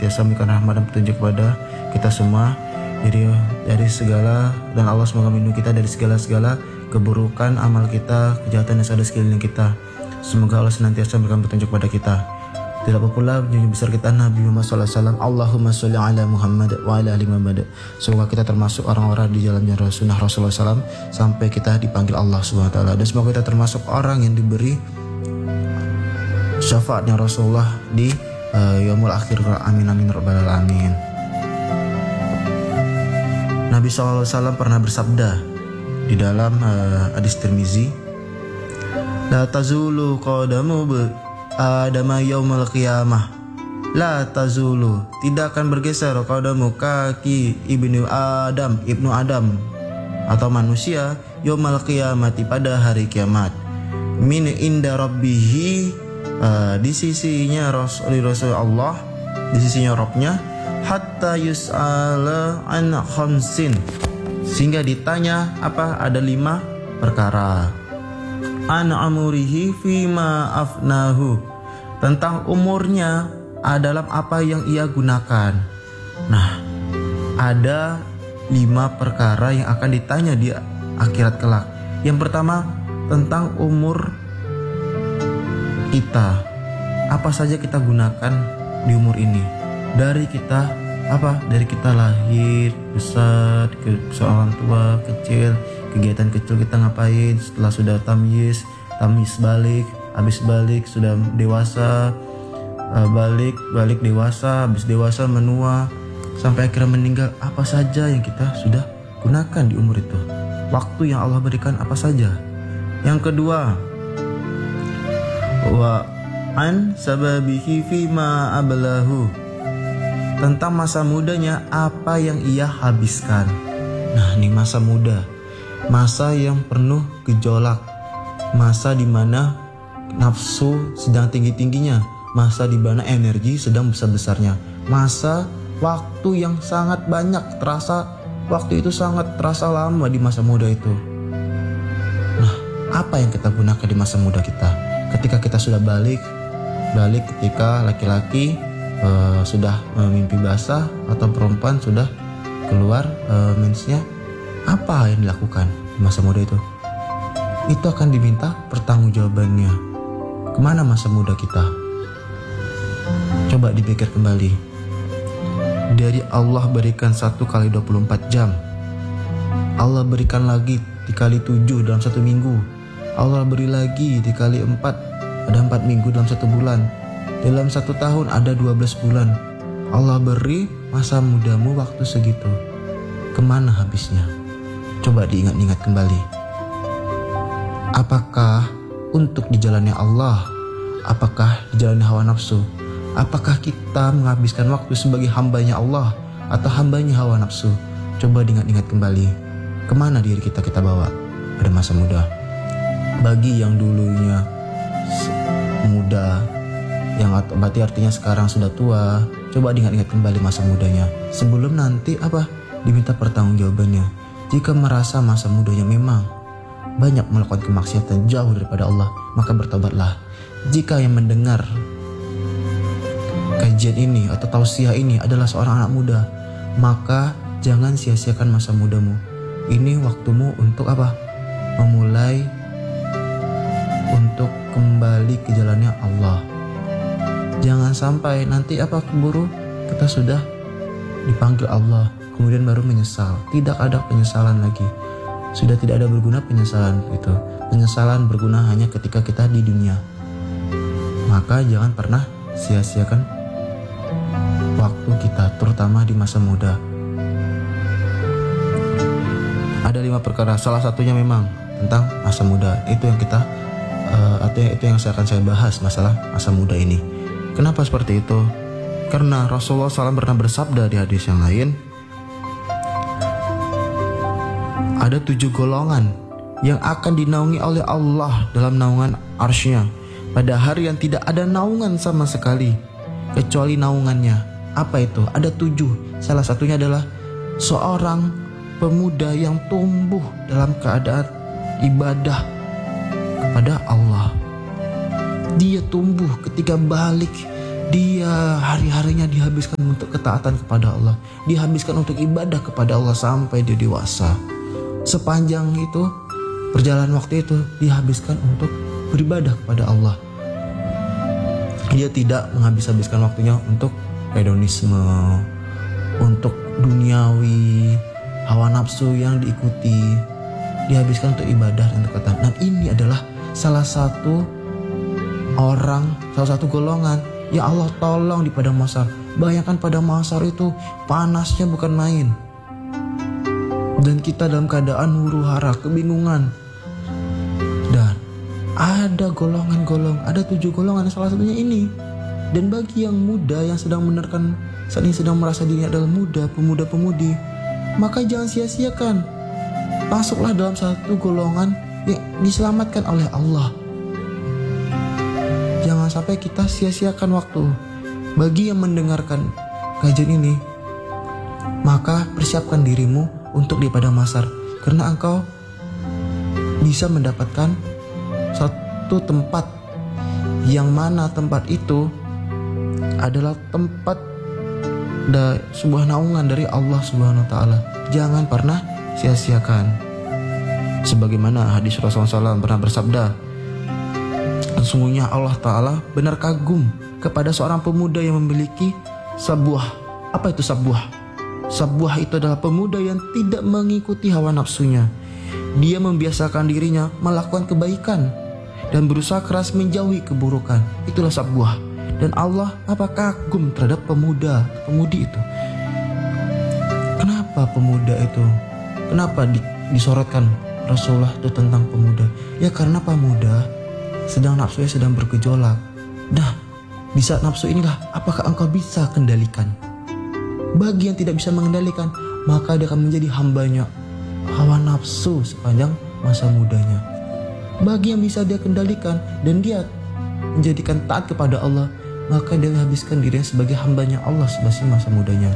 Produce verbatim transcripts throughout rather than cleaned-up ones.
senantiasa memberikan rahmat dan petunjuk kepada kita semua dari dari segala, dan Allah semoga melindungi kita dari segala-segala keburukan amal kita, kejahatan yang ada di sekeliling kita. Semoga Allah senantiasa memberikan petunjuk kepada kita. Tidak apa pula junjungan besar kita Nabi Muhammad sallallahu alaihi wasallam, Allahumma sholli ala Muhammad wa ala ali Muhammad. Semoga kita termasuk orang-orang di jalan jalan sunnah Rasulullah sallallahu alaihi wasallam sampai kita dipanggil Allah subhanahu wa taala. Dan semoga kita termasuk orang yang diberi syafaatnya Rasulullah di uh, yaumul akhir. Amin amin rabbal alamin. Nabi sallallahu alaihi wasallam pernah bersabda di dalam uh, hadis Tirmizi, la tazulu qadamu Adama yaumul qiyamah, la tazulu, tidak akan bergeser qadamu, kaki ibnu Adam, ibnu Adam atau manusia, yaumul qiyamati, pada hari kiamat, min inda rabbihi, uh, di sisinya Rasul Rasul Allah, di sisinya Rabbnya, hatta yus'ala an khamsin, sehingga ditanya apa, ada lima perkara. An amurihi fima afnahu, tentang umurnya adalah apa yang ia gunakan. Nah, ada lima perkara yang akan ditanya di akhirat kelak. Yang pertama, tentang umur kita, apa saja kita gunakan di umur ini. Dari kita apa? Dari kita lahir, besar, ke seorang tua, kecil, kegiatan kecil kita ngapain, setelah sudah tamyiz, tamyiz balik, habis balik sudah dewasa, balik, balik dewasa, habis dewasa menua, sampai akhirnya meninggal, apa saja yang kita sudah gunakan di umur itu. Waktu yang Allah berikan apa saja. Yang kedua, wa an sababihi fima ablahu, tentang masa mudanya apa yang ia habiskan. Nah, ini masa muda, masa yang penuh gejolak, masa di mana nafsu sedang tinggi-tingginya, masa di mana energi sedang besar-besarnya, masa waktu yang sangat banyak terasa, waktu itu sangat terasa lama di masa muda itu. Nah, apa yang kita gunakan di masa muda kita? Ketika kita sudah balik, balik ketika laki-laki Uh, sudah uh, mimpi basah atau perempuan sudah keluar uh, mensnya, apa yang dilakukan di masa muda itu? Itu akan diminta pertanggungjawabannya. Kemana masa muda kita? Coba dipikir kembali. Dari Allah berikan satu kali dua puluh empat jam, Allah berikan lagi dikali tujuh dalam satu minggu, Allah beri lagi dikali empat, ada empat minggu dalam satu bulan. Dalam satu tahun ada dua belas bulan. Allah beri masa mudamu waktu segitu. Kemana habisnya? Coba diingat-ingat kembali. Apakah untuk dijalani Allah? Apakah dijalani hawa nafsu? Apakah kita menghabiskan waktu sebagai hambanya Allah atau hambanya hawa nafsu? Coba diingat-ingat kembali. Kemana diri kita kita bawa pada masa muda? Bagi yang dulunya muda, yang berarti artinya sekarang sudah tua, coba diingat-ingat kembali masa mudanya sebelum nanti apa diminta pertanggungjawabannya. Jika merasa masa mudanya memang banyak melakukan kemaksiatan jauh daripada Allah, maka bertobatlah. Jika yang mendengar kajian ini atau tausiah ini adalah seorang anak muda, maka jangan sia-siakan masa mudamu. Ini waktumu untuk apa? Memulai untuk kembali ke jalannya Allah. Jangan sampai nanti apa keburu kita sudah dipanggil Allah, kemudian baru menyesal. Tidak ada penyesalan lagi. Sudah tidak ada berguna penyesalan itu. Penyesalan berguna hanya ketika kita di dunia. Maka jangan pernah sia-siakan waktu kita, terutama di masa muda. Ada lima perkara, salah satunya memang tentang masa muda. Itu yang kita, uh, artinya itu yang saya akan saya bahas, masalah masa muda ini. Kenapa seperti itu? Karena Rasulullah shallallahu alaihi wasallam pernah bersabda di hadis yang lain, ada tujuh golongan yang akan dinaungi oleh Allah dalam naungan arsy-Nya pada hari yang tidak ada naungan sama sekali kecuali naungannya. Apa itu? Ada tujuh. Salah satunya adalah seorang pemuda yang tumbuh dalam keadaan ibadah kepada Allah. Dia tumbuh ketika balik Dia hari-harinya dihabiskan untuk ketaatan kepada Allah, dihabiskan untuk ibadah kepada Allah sampai dia dewasa. Sepanjang itu, perjalanan waktu itu dihabiskan untuk beribadah kepada Allah. Dia tidak menghabis-habiskan waktunya untuk hedonisme, untuk duniawi, hawa nafsu yang diikuti. Dihabiskan untuk ibadah dan ketaatan. Dan ini adalah salah satu orang, salah satu golongan ya Allah tolong di padang mahsyar. Bayangkan padang mahsyar itu panasnya bukan main. Dan kita dalam keadaan huru hara, kebingungan. Dan ada golongan-golongan, ada tujuh golongan, salah satunya ini. Dan bagi yang muda yang sedang menerkan, saat ini sedang merasa dirinya adalah muda, pemuda-pemudi, maka jangan sia-siakan. Masuklah dalam satu golongan yang diselamatkan oleh Allah. Jangan sampai kita sia-siakan waktu. Bagi yang mendengarkan kajian ini, maka persiapkan dirimu untuk di padang mahsyar, karena engkau bisa mendapatkan satu tempat yang mana tempat itu adalah tempat da, sebuah naungan dari Allah Subhanahu wa taala. Jangan pernah sia-siakan. Sebagaimana hadis Rasulullah shallallahu alaihi wasallam pernah bersabda, sesungguhnya Allah Ta'ala benar kagum kepada seorang pemuda yang memiliki sabuah. Apa itu sabuah? Sabuah itu adalah pemuda yang tidak mengikuti hawa nafsunya. Dia membiasakan dirinya melakukan kebaikan dan berusaha keras menjauhi keburukan. Itulah sabuah. Dan Allah apa kagum terhadap pemuda, pemudi itu. Kenapa pemuda itu? Kenapa di, disorotkan Rasulullah itu tentang pemuda? Ya karena pemuda sedang nafsunya sedang bergejolak. Nah, di saat nafsu inilah apakah engkau bisa kendalikan? Bagi yang tidak bisa mengendalikan, maka dia akan menjadi hambanya hawa nafsu sepanjang masa mudanya. Bagi yang bisa dia kendalikan dan dia menjadikan taat kepada Allah, maka dia menghabiskan dirinya sebagai hambanya Allah sepanjang masa mudanya.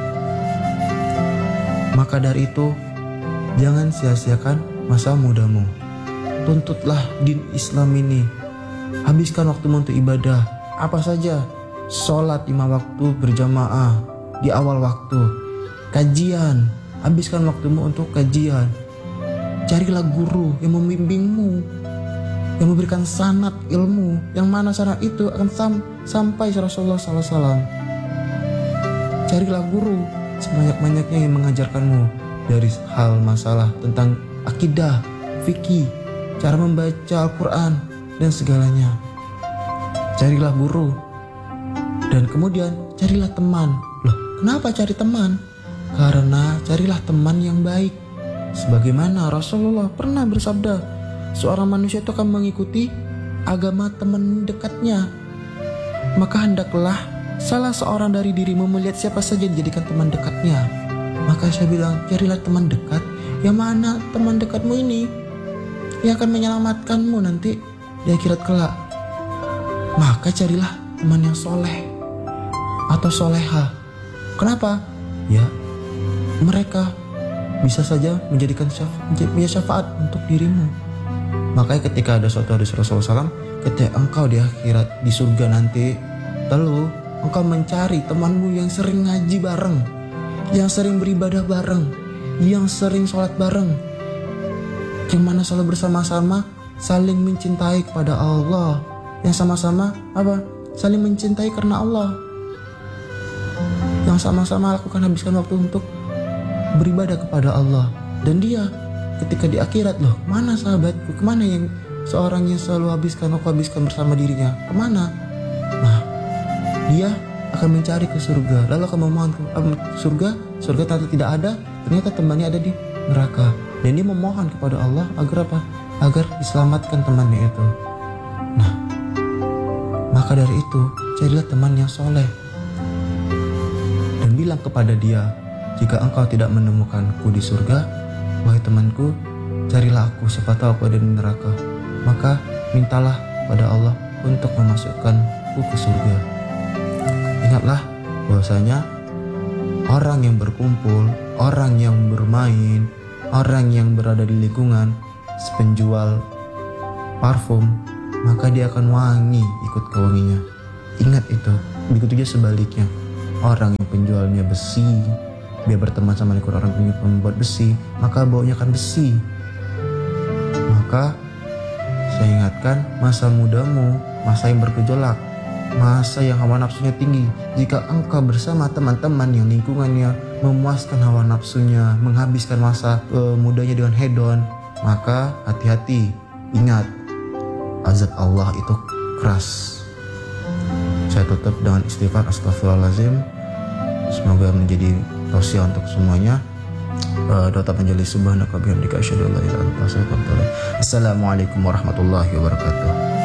Maka dari itu, jangan sia-siakan masa mudamu. Tuntutlah din Islam ini. Habiskan waktumu untuk ibadah. Apa saja? Sholat lima waktu berjamaah di awal waktu. Kajian. Habiskan waktumu untuk kajian. Carilah guru yang membimbingmu, yang memberikan sanad ilmu, yang mana sanad itu akan sam- sampai Rasulullah shallallahu alaihi wasallam. Carilah guru sebanyak-banyaknya yang mengajarkanmu dari hal masalah tentang akidah, fikih, cara membaca Al-Quran, dan segalanya. Carilah guru. Dan kemudian carilah teman. Loh, kenapa cari teman? Karena carilah teman yang baik. Sebagaimana Rasulullah pernah bersabda, seorang manusia itu akan mengikuti agama teman dekatnya. Maka hendaklah salah seorang dari dirimu melihat siapa saja dijadikan teman dekatnya. Maka saya bilang, carilah teman dekat. Yang mana teman dekatmu ini yang akan menyelamatkanmu nanti di akhirat kelak. Maka carilah teman yang soleh atau soleha. Kenapa? Ya, mereka bisa saja menjadikan syafaat, punya syafaat untuk dirimu. Makanya ketika ada suatu hadis Rasulullah shallallahu alaihi wasallam, ketika engkau di akhirat di surga nanti, lalu engkau mencari temanmu yang sering ngaji bareng, yang sering beribadah bareng, yang sering sholat bareng, yang mana selalu bersama-sama saling mencintai kepada Allah, yang sama-sama apa? Saling mencintai karena Allah, yang sama-sama lakukan habiskan waktu untuk beribadah kepada Allah. Dan dia ketika di akhirat, loh mana sahabatku, kemana yang seorang yang selalu habiskan waktu habiskan bersama dirinya, kemana? Nah, dia akan mencari ke surga, lalu akan memohon ke surga. Surga ternyata tidak ada, ternyata temannya ada di neraka. Dan dia memohon kepada Allah agar apa? Agar diselamatkan temannya itu. Nah, maka dari itu carilah teman yang soleh dan bilang kepada dia, jika engkau tidak menemukanku di surga, wahai temanku, carilah aku, siapa tahu aku ada di neraka. Maka mintalah pada Allah untuk memasukkanku ke surga. Ingatlah bahwasanya orang yang berkumpul, orang yang bermain, orang yang berada di lingkungan penjual parfum, maka dia akan wangi ikut kewanginya. Ingat itu. Begitu juga sebaliknya, orang yang penjualnya besi, dia berteman sama lingkungan orang yang pembuat besi, maka baunya akan besi. Maka saya ingatkan, masa mudamu, masa yang bergejolak, masa yang hawa nafsunya tinggi. Jika engkau bersama teman-teman yang lingkungannya memuaskan hawa nafsunya, menghabiskan masa uh, mudanya dengan hedon, maka hati-hati, ingat, azab Allah itu keras. Saya tutup dengan istighfar, astagfirullahaladzim. Semoga menjadi tausiah untuk semuanya. Uh, Dota Panjali subhanaka bihamdika asyhadu an la ilaha illa anta astaghfiruka wa atubu ilaik. Assalamualaikum warahmatullahi wabarakatuh.